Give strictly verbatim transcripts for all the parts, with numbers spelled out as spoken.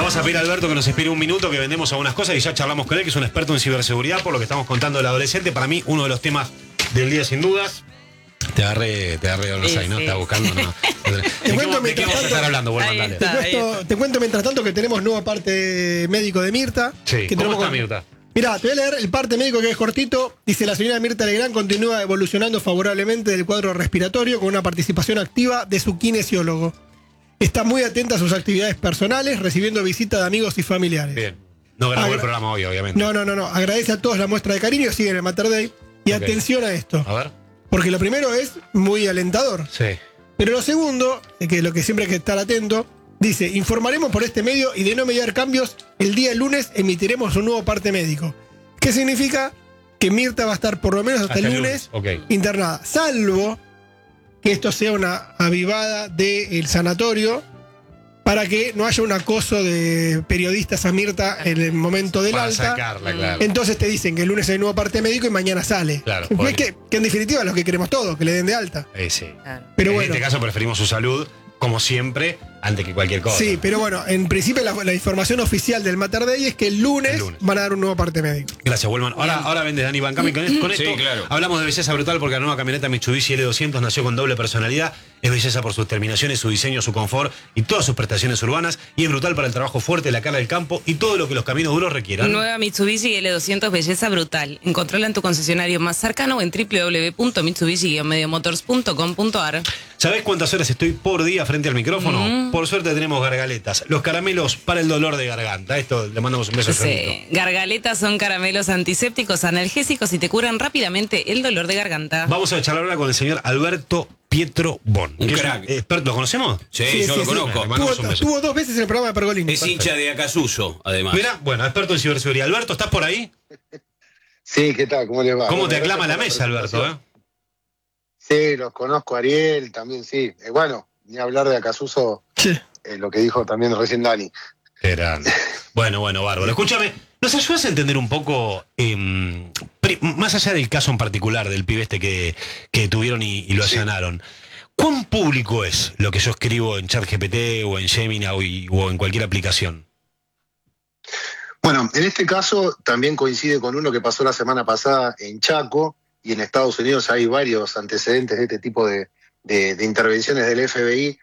Vamos a pedir a Alberto que nos espere un minuto, que vendemos algunas cosas y ya charlamos con él, que es un experto en ciberseguridad, por lo que estamos contando del adolescente. Para mí, uno de los temas del día, sin dudas. Te agarré, te agarré, no sé, sí, ¿no? Sí. Estás buscando, ¿no? Te cuento ¿De qué vamos a estar hablando? Bueno, te, cuento, te cuento mientras tanto que tenemos nueva parte médico de Mirta. Sí, que ¿cómo está con... Mirta? Mirá, te voy a leer el parte médico que es cortito. Dice: la señora Mirta Legrand continúa evolucionando favorablemente del cuadro respiratorio con una participación activa de su kinesiólogo. Está muy atenta a sus actividades personales, recibiendo visita de amigos y familiares. Bien. No grabó Agra- el programa hoy, obviamente. No, no, no, no. Agradece a todos la muestra de cariño, sigue en el Mater Dei. Y Ok. atención a esto. A ver. Porque lo primero es muy alentador. Sí. Pero lo segundo, que lo que siempre hay que estar atento, dice: informaremos por este medio y de no mediar cambios, el día lunes emitiremos un nuevo parte médico. ¿Qué significa? Que Mirta va a estar por lo menos hasta, Hasta el el lunes, lunes, ok. internada. Salvo que esto sea una avivada del sanatorio para que no haya un acoso de periodistas a Mirta en el momento del Para alta. sacarla, claro. Entonces te dicen que el lunes hay nuevo parte médico y mañana sale. Claro, que, por- que, que en definitiva es lo que queremos todos, que le den de alta. Eh, sí. Pero en bueno. este caso preferimos su salud, como siempre, antes que cualquier cosa. Sí, pero bueno, en principio la, la información oficial del Mater Dei es que el lunes, El lunes. van a dar un nuevo parte médico. Gracias, Wellman. Ahora, ahora vende Dani Bancami. Con, con esto Sí, claro. hablamos de belleza brutal, porque la nueva camioneta Mitsubishi L doscientos nació con doble personalidad. Es belleza por sus terminaciones, su diseño, su confort y todas sus prestaciones urbanas. Y es brutal para el trabajo fuerte, la cara del campo y todo lo que los caminos duros requieran. Nueva Mitsubishi L doscientos, belleza brutal. Encontrala en tu concesionario más cercano o en w w w punto mitsubishi guion medio motors punto com punto a r. ¿Sabés cuántas horas estoy por día frente al micrófono? Mm. Por suerte tenemos gargaletas. Los caramelos para el dolor de garganta. Esto le mandamos un beso a Fernito. Sí. Gargaletas son caramelos antisépticos, analgésicos y te curan rápidamente el dolor de garganta. Vamos a charlar ahora con el señor Alberto Pietro Bon. Un que es crack. experto. ¿Lo conocemos? Sí, Sí, yo sí, lo sí. conozco. Le mandamos un Tuvo, beso. tuvo dos veces en el programa de Pergolini. Es hincha de Acasuso, además. Mira, bueno, experto en ciberseguridad. Alberto, ¿estás por ahí? Sí, ¿qué tal? ¿Cómo les va? ¿Cómo Bueno, te gracias aclama por la mesa, Alberto? presentación. eh? Sí, los conozco, Ariel también, sí. Eh, bueno, ni hablar de Acasuso, Sí. eh, lo que dijo también recién Dani. Qué grande. Bueno, bueno, bárbaro. Escúchame, ¿nos ayudas a entender un poco, eh, pri- más allá del caso en particular del pibe este que, que tuvieron y, y lo Sí. allanaron? ¿Cuán público es lo que yo escribo en ChatGPT o en Gemini o, y- o en cualquier aplicación? Bueno, en este caso también coincide con uno que pasó la semana pasada en Chaco, y en Estados Unidos hay varios antecedentes de este tipo de, de- de intervenciones del F B I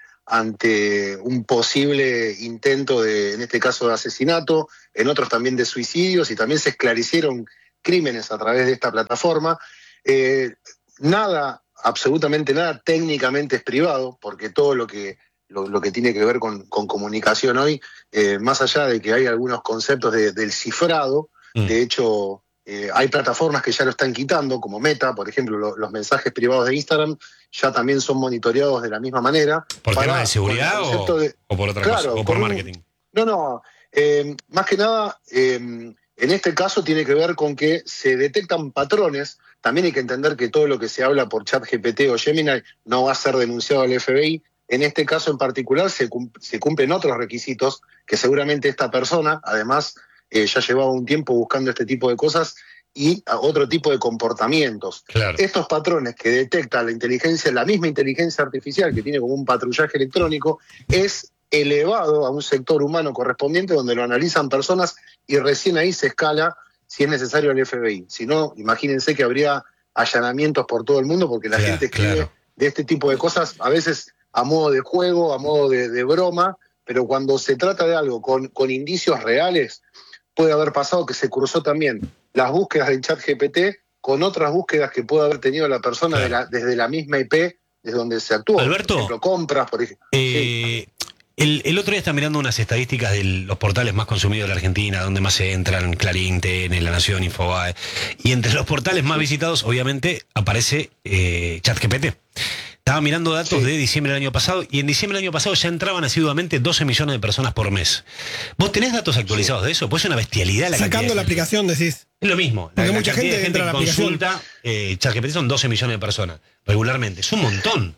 ante un posible intento de, en este caso, de asesinato, en otros también de suicidios, y también se esclarecieron crímenes a través de esta plataforma. Eh, nada, absolutamente nada técnicamente es privado, porque todo lo que, lo, lo que tiene que ver con, con comunicación hoy, eh, más allá de que hay algunos conceptos de- del cifrado, Mm. de hecho, eh, hay plataformas que ya lo están quitando, como Meta, por ejemplo, lo- los mensajes privados de Instagram ya también son monitoreados de la misma manera. ¿Por para- tema de con seguridad el o, concepto de- o por otra Claro, cosa? ¿O por por un- marketing? No, no, eh, más que nada, eh, en este caso tiene que ver con que se detectan patrones. También hay que entender que todo lo que se habla por ChatGPT o Gemini no va a ser denunciado al F B I. En este caso en particular se, cum- se cumplen otros requisitos que seguramente esta persona, además, eh, ya llevaba un tiempo buscando este tipo de cosas y a otro tipo de comportamientos. Claro. Estos patrones que detecta la inteligencia, la misma inteligencia artificial que tiene como un patrullaje electrónico, es elevado a un sector humano correspondiente donde lo analizan personas y recién ahí se escala si es necesario el F B I. Si no, imagínense que habría allanamientos por todo el mundo porque la Claro, gente escribe claro. de este tipo de cosas a veces a modo de juego, a modo de, de broma, pero cuando se trata de algo con, con indicios reales, puede haber pasado que se cruzó también las búsquedas del ChatGPT con otras búsquedas que puede haber tenido la persona Claro. de la- desde la misma I P desde donde se actuó. Alberto. Por ejemplo, compras, por ejemplo. Eh, el, el otro día está mirando unas estadísticas de los portales más consumidos de la Argentina, donde más se entran, Clarín, T N, La Nación, Infobae. Y entre los portales más visitados, obviamente, aparece eh, ChatGPT. Estaba mirando datos Sí. de diciembre del año pasado, y en diciembre del año pasado ya entraban asiduamente doce millones de personas por mes. ¿Vos tenés datos actualizados de eso? Pues es una bestialidad la Sacando cantidad la de- aplicación, decís. Es lo mismo. Porque la, la mucha cantidad gente de entra a la que aplicación. consulta eh, ChatGPT son doce millones de personas regularmente. Es un montón.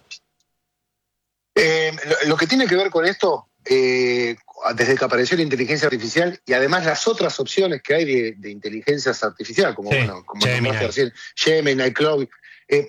Eh, lo, lo que tiene que ver con esto, eh, desde que apareció la inteligencia artificial y además las otras opciones que hay de, de inteligencia artificial, como, Sí, bueno, como Gemini. nombraste recién, Gemini, Cloud, eh,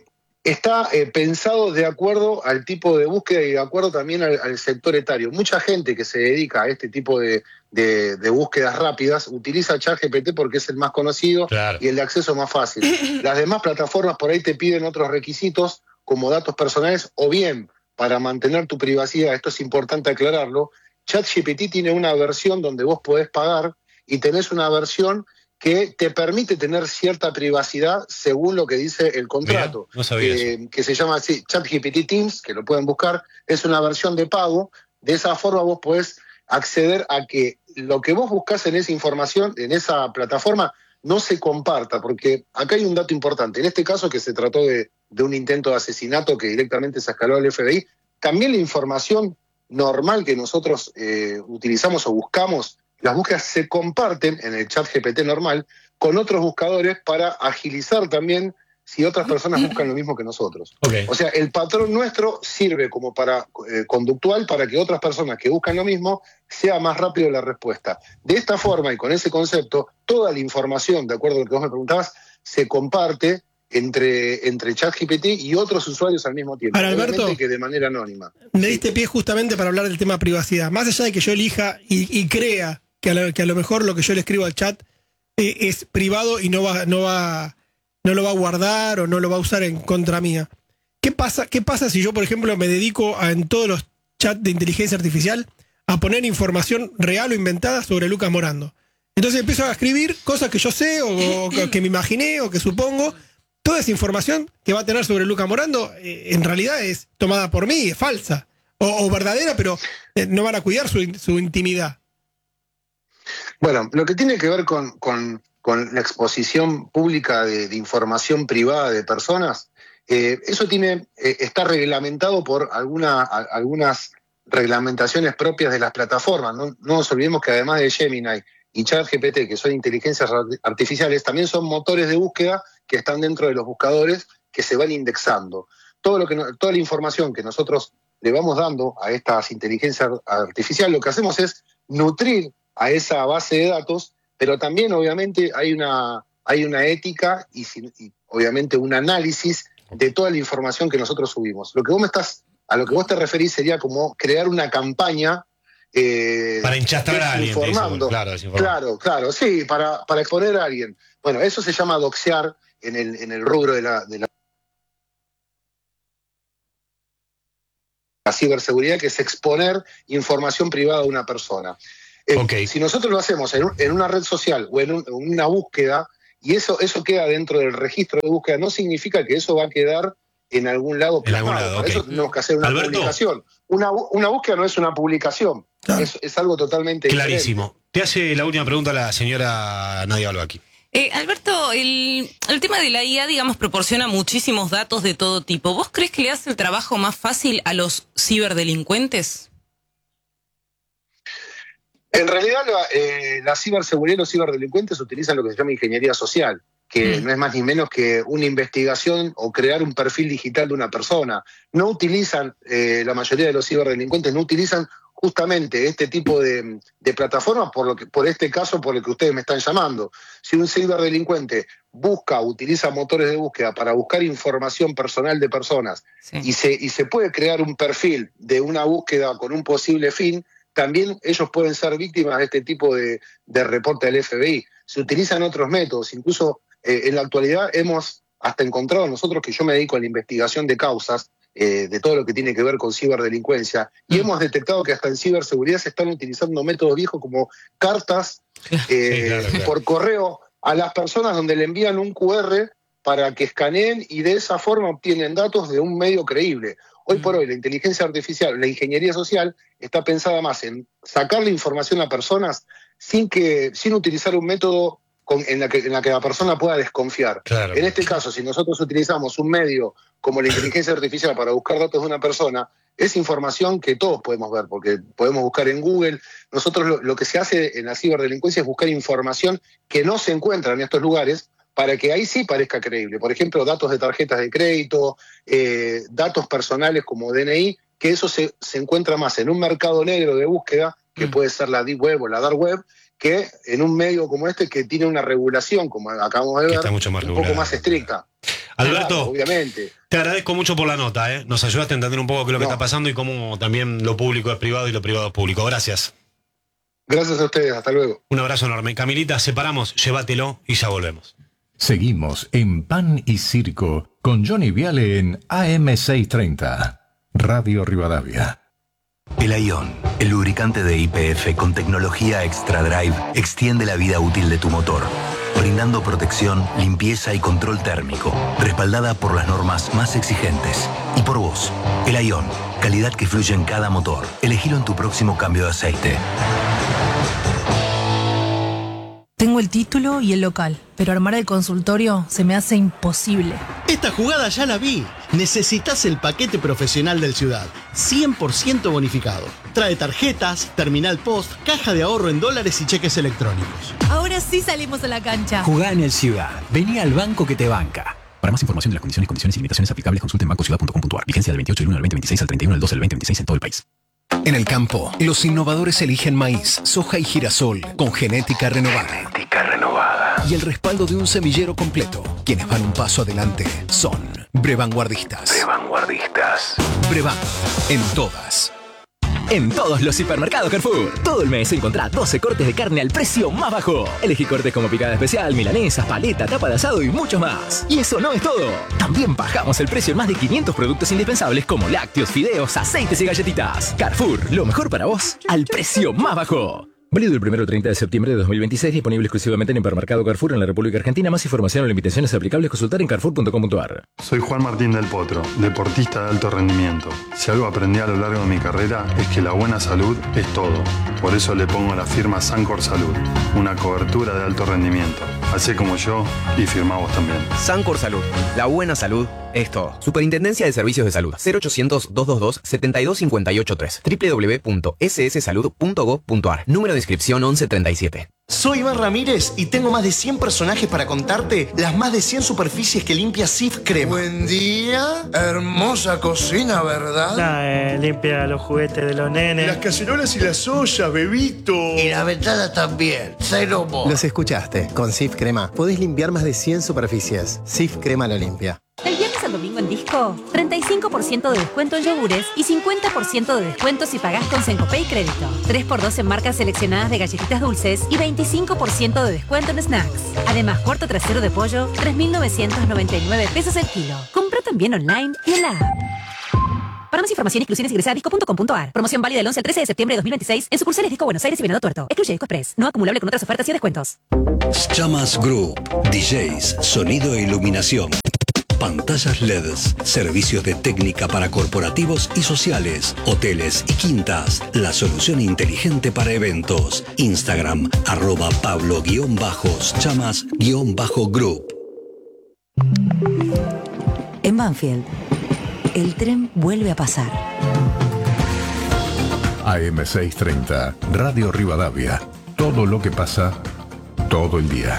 está eh, pensado de acuerdo al tipo de búsqueda y de acuerdo también al, al sector etario. Mucha gente que se dedica a este tipo de, de, de búsquedas rápidas utiliza ChatGPT porque es el más conocido, claro, y el de acceso más fácil. Las demás plataformas por ahí te piden otros requisitos como datos personales o bien para mantener tu privacidad. Esto es importante aclararlo. ChatGPT tiene una versión donde vos podés pagar y tenés una versión que te permite tener cierta privacidad según lo que dice el contrato. Mirá, no sabía eh, eso. Que se llama así, ChatGPT Teams, que lo pueden buscar, es una versión de pago. De esa forma vos podés acceder a que lo que vos buscás en esa información, en esa plataforma, no se comparta, porque acá hay un dato importante. En este caso, que se trató de, de un intento de asesinato que directamente se escaló al F B I, también la información normal que nosotros eh, utilizamos o buscamos, las búsquedas se comparten en el chat G P T normal con otros buscadores para agilizar también si otras personas buscan lo mismo que nosotros. Okay. O sea, el patrón nuestro sirve como para eh, conductual para que otras personas que buscan lo mismo sea más rápido la respuesta. De esta forma y con ese concepto, toda la información, de acuerdo a lo que vos me preguntabas, se comparte entre, entre ChatGPT y otros usuarios al mismo tiempo. Ahora, Alberto, obviamente que de manera anónima. Me diste pie justamente para hablar del tema privacidad. Más allá de que yo elija y, y crea que a, lo, que a lo mejor lo que yo le escribo al chat eh, es privado y no va, no va, no lo va a guardar o no lo va a usar en contra mía. ¿Qué pasa, qué pasa si yo, por ejemplo, me dedico a, en todos los chats de inteligencia artificial a poner información real o inventada sobre Lucas Morando? Entonces empiezo a escribir cosas que yo sé o, o que me imaginé o que supongo. Toda esa información que va a tener sobre Lucas Morando eh, en realidad es tomada por mí, es falsa o, o verdadera, pero eh, no van a cuidar su, su intimidad. Bueno, lo que tiene que ver con, con, con la exposición pública de, de información privada de personas, eh, eso tiene eh, está reglamentado por alguna, a, algunas reglamentaciones propias de las plataformas. No, no nos olvidemos que además de Gemini y ChatGPT, que son inteligencias artificiales, también son motores de búsqueda que están dentro de los buscadores que se van indexando. Todo lo que, toda la información que nosotros le vamos dando a estas inteligencias artificiales, lo que hacemos es nutrir a esa base de datos, pero también obviamente hay una, hay una ética y, y obviamente un análisis de toda la información que nosotros subimos. Lo que vos me estás, a lo que vos te referís sería como crear una campaña Eh, para hinchastrar a alguien, informando. Claro, claro, claro, sí, para, para exponer a alguien. Bueno, eso se llama doxear en el, en el rubro de la, de la, la ciberseguridad, que es exponer información privada de una persona. Eh, okay. Si nosotros lo hacemos en, un, en una red social o en, un, en una búsqueda, y eso, eso queda dentro del registro de búsqueda, no significa que eso va a quedar en algún lado plasmado. En algún lado, okay. Para eso tenemos que hacer una Alberto, publicación. Una, una búsqueda no es una publicación. Claro. Es, es algo totalmente clarísimo. Diferente. Te hace la última pregunta la señora Nadia Albaqui. Eh, Alberto, el, el tema de la I A, digamos, proporciona muchísimos datos de todo tipo. ¿Vos crees que le hace el trabajo más fácil a los ciberdelincuentes? En realidad, la, eh, la ciberseguridad y los ciberdelincuentes utilizan lo que se llama ingeniería social, que mm. no es más ni menos que una investigación o crear un perfil digital de una persona. No utilizan, eh, la mayoría de los ciberdelincuentes no utilizan justamente este tipo de, de plataformas por, lo que, por este caso por el que ustedes me están llamando. Si un ciberdelincuente busca, utiliza motores de búsqueda para buscar información personal de personas, sí. y, se, y se puede crear un perfil de una búsqueda con un posible fin, también ellos pueden ser víctimas de este tipo de, de reporte del F B I. Se utilizan otros métodos, incluso eh, en la actualidad hemos hasta encontrado nosotros, que yo me dedico a la investigación de causas, eh, de todo lo que tiene que ver con ciberdelincuencia, y mm. hemos detectado que hasta en ciberseguridad se están utilizando métodos viejos como cartas eh, sí, claro, claro. por correo a las personas donde le envían un Q R para que escaneen y de esa forma obtienen datos de un medio creíble. Hoy por hoy la inteligencia artificial, la ingeniería social está pensada más en sacarle información a personas sin que sin utilizar un método con, en, la que, en la que la persona pueda desconfiar. Claro. En este caso, si nosotros utilizamos un medio como la inteligencia artificial para buscar datos de una persona, es información que todos podemos ver, porque podemos buscar en Google. Nosotros lo, lo que se hace en la ciberdelincuencia es buscar información que no se encuentra en estos lugares, para que ahí sí parezca creíble. Por ejemplo, datos de tarjetas de crédito, eh, datos personales como D N I, que eso se, se encuentra más en un mercado negro de búsqueda, que mm. puede ser la Deep Web o la Dark Web, que en un medio como este que tiene una regulación, como acabamos de ver, está mucho más un regulada, poco más estricta. Alberto, Claro, obviamente. te agradezco mucho por la nota, ¿eh? Nos ayudaste a entender un poco qué es lo que No. está pasando y cómo también lo público es privado y lo privado es público. Gracias. Gracias a ustedes, hasta luego. Un abrazo enorme. Camilita, separamos, llévatelo y ya volvemos. Seguimos en Pan y Circo con Johnny Viale en A M seiscientos treinta, Radio Rivadavia. El Ion, el lubricante de Y P F con tecnología Extra Drive, extiende la vida útil de tu motor, brindando protección, limpieza y control térmico, respaldada por las normas más exigentes. Y por vos, el Ion, calidad que fluye en cada motor. Elegilo en tu próximo cambio de aceite. Tengo el título y el local, pero armar el consultorio se me hace imposible. Esta jugada ya la vi. Necesitas el paquete profesional del Ciudad, cien por ciento bonificado. Trae tarjetas, terminal post, caja de ahorro en dólares y cheques electrónicos. Ahora sí salimos a la cancha. Jugá en el Ciudad. Vení al banco que te banca. Para más información de las condiciones, condiciones y limitaciones aplicables, consulte en banco ciudad punto com punto a r. Vigencia del veintiocho del uno al veinte veintiséis al treinta y uno del doce del veinte veintiséis en todo el país. En el campo, los innovadores eligen maíz, soja y girasol con genética renovada. Genética renovada. Y el respaldo de un semillero completo. Quienes van un paso adelante son Brevanguardistas. Brevanguardistas. Brevan, en todas. En todos los hipermercados Carrefour. Todo el mes encontrá doce cortes de carne al precio más bajo. Elegí cortes como picada especial, milanesas, paleta, tapa de asado y mucho más. Y eso no es todo. También bajamos el precio en más de quinientos productos indispensables como lácteos, fideos, aceites y galletitas. Carrefour, lo mejor para vos al precio más bajo. Válido del primero al treinta de septiembre de dos mil veintiséis, disponible exclusivamente en Hipermercado Carrefour en la República Argentina. Más información o limitaciones aplicables consultar en carrefour punto com punto a r. Soy Juan Martín del Potro, deportista de alto rendimiento. Si algo aprendí a lo largo de mi carrera es que la buena salud es todo. Por eso le pongo la firma Sancor Salud, una cobertura de alto rendimiento. Así como yo y firma vos también. Sancor Salud, la buena salud es todo. Superintendencia de Servicios de Salud, cero ochocientos, doscientos veintidós, setenta y dos cincuenta y ocho tres, doble u doble u doble u punto ese ese salud punto gob punto a r. Número de inscripción once treinta y siete. Soy Iván Ramírez y tengo más de cien personajes para contarte las más de cien superficies que limpia Cif Crema. Buen día, hermosa cocina, ¿verdad? Nah, eh, limpia los juguetes de los nenes. Las cacerolas y las ollas, bebito. Y la ventana también, cero mo. Los escuchaste, con Cif Crema podés limpiar más de cien superficies. Cif Crema lo limpia. Del viernes al domingo en Disco, treinta y cinco por ciento de descuento en yogures y cincuenta por ciento de descuento si pagás con Sencopay Crédito. tres por dos en marcas seleccionadas de galletitas dulces y veinticinco por ciento de descuento en snacks. Además, cuarto trasero de pollo, tres mil novecientos noventa y nueve pesos el kilo. Compra también online y en la app. Para más información e inclusiones ingresa a disco punto com punto a r. Promoción válida del once al trece de septiembre de dos mil veintiséis en sucursales Disco Buenos Aires y Venado Tuerto. Excluye Disco Express. No acumulable con otras ofertas y descuentos. Chamas Group, D Js, sonido e iluminación. Pantallas L E Ds, servicios de técnica para corporativos y sociales, hoteles y quintas, la solución inteligente para eventos. Instagram, arroba Pablo guión bajos, chamas guión bajo group. En Banfield, el tren vuelve a pasar. A M seiscientos treinta, Radio Rivadavia. Todo lo que pasa, todo el día.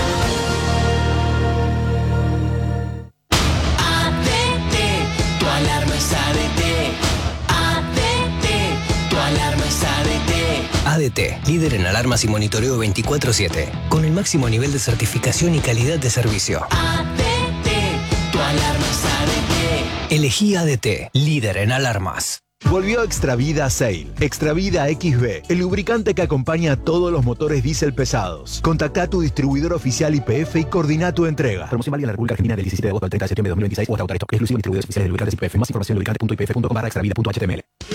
Tu alarma es A D T. A D T. Tu alarma es A D T. A D T, líder en alarmas y monitoreo veinticuatro siete, con el máximo nivel de certificación y calidad de servicio. A D T. Tu alarma es A D T. Elegí A D T, líder en alarmas. Volvió Extravida Sail. Extravida X B, el lubricante que acompaña a todos los motores diésel pesados. Contacta a tu distribuidor oficial Y P F y coordina tu entrega. Promoción válida en la República Argentina del diecisiete de agosto al treinta de septiembre de dos mil veintiséis o hasta agotar stock. Exclusivo distribuidores oficiales de lubricantes Y P F. Más información en lubricante punto i p f punto com barra extravida punto h t m l.